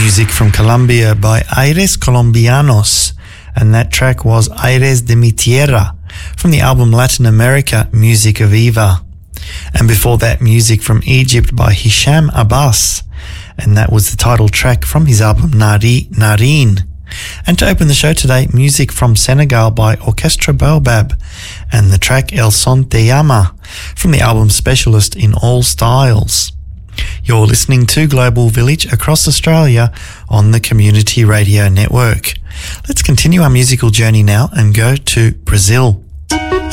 Music from Colombia by Aires Colombianos, and that track was Aires de mi Tierra from the album Latin America, Music of Eva. And before that, music from Egypt by Hisham Abbas, and that was the title track from his album Nari Narine. And to open the show today, music from Senegal by Orchestra Baobab, and the track El Son Te Llama from the album Specialist in All Styles. You're listening to Global Village across Australia on the Community Radio Network. Let's continue our musical journey now and go to Brazil.